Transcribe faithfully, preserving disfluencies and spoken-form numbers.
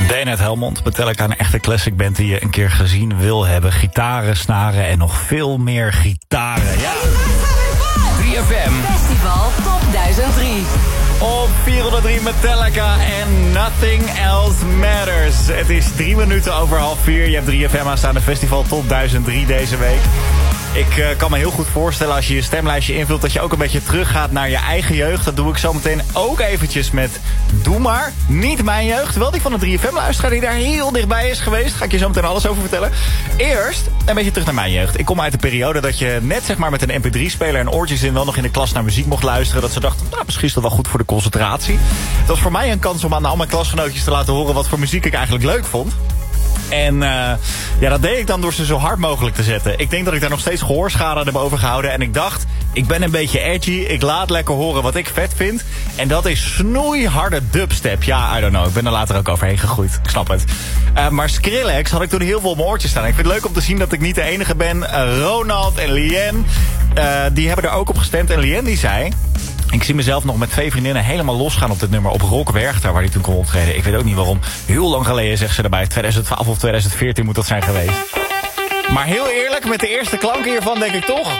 Deenet Helmond, Metallica, een echte classic band die je een keer gezien wil hebben. Gitaren, snaren en nog veel meer gitaren. Ja. drie F M. Festival Top duizend drie. Op vierhonderddrie Metallica en Nothing Else Matters. Het is drie minuten over half vier. Je hebt drie F M aanstaande Festival Top duizend drie deze week. Ik uh, kan me heel goed voorstellen als je je stemlijstje invult dat je ook een beetje teruggaat naar je eigen jeugd. Dat doe ik zo meteen ook eventjes met Doe Maar. Niet mijn jeugd, wel die van de drie F M-luisteraar die daar heel dichtbij is geweest. Ga ik je zo meteen alles over vertellen. Eerst een beetje terug naar mijn jeugd. Ik kom uit de periode dat je net zeg maar met een M P drie speler en oortjes in wel nog in de klas naar muziek mocht luisteren. Dat ze dachten, nou misschien is dat wel goed voor de concentratie. Het was voor mij een kans om aan al mijn klasgenootjes te laten horen wat voor muziek ik eigenlijk leuk vond. En uh, ja, dat deed ik dan door ze zo hard mogelijk te zetten. Ik denk dat ik daar nog steeds gehoorschade aan heb overgehouden. En ik dacht, ik ben een beetje edgy. Ik laat lekker horen wat ik vet vind. En dat is snoeiharde dubstep. Ja, I don't know. Ik ben er later ook overheen gegroeid. Ik snap het. Uh, maar Skrillex had ik toen heel veel op mijn oortjes staan. Ik vind het leuk om te zien dat ik niet de enige ben. Uh, Ronald en Lien, uh, die hebben er ook op gestemd. En Lien die zei, ik zie mezelf nog met twee vriendinnen helemaal losgaan op dit nummer. Op Rock Werchter, waar die toen kon optreden. Ik weet ook niet waarom. Heel lang geleden, zegt ze erbij. twintig twaalf of twintig veertien moet dat zijn geweest. Maar heel eerlijk, met de eerste klanken hiervan denk ik toch,